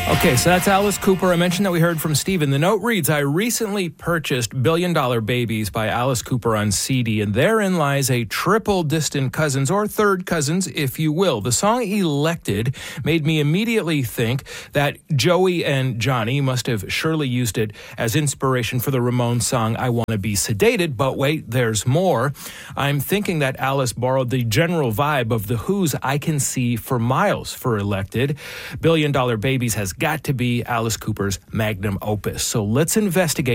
Okay, so that's Alice Cooper. I mentioned that we heard from Steven. The note reads, I recently purchased Billion Dollar Babies by Alice Cooper on CD, and therein lies a triple distant cousins, or third cousins, if you will. The song Elected made me immediately think that Joey and Johnny must have surely used it as inspiration for the Ramones song I Want to Be Sedated, but wait, there's more. I'm thinking that Alice borrowed the general vibe of The Who's I Can See for Miles for Elected. Billion Dollar Babies has got to be Alice Cooper's magnum opus. So let's investigate